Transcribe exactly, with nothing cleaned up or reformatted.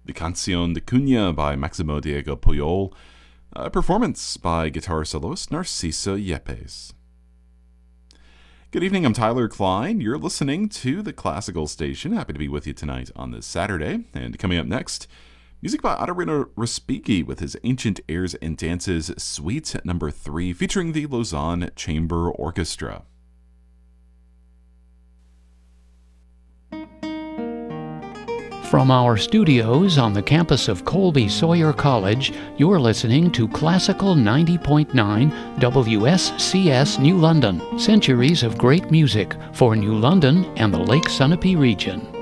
the Canción de Cuna by Maximo Diego Puyol, a performance by guitar soloist Narciso Yepes. Good evening, I'm Tyler Klein. You're listening to The Classical Station. Happy to be with you tonight on this Saturday. And coming up next, music by Ottavino Respighi with his Ancient Airs and Dances Suite number three, featuring the Lausanne Chamber Orchestra. From our studios on the campus of Colby Sawyer College, you're listening to Classical ninety point nine W S C S New London, centuries of great music for New London and the Lake Sunapee region.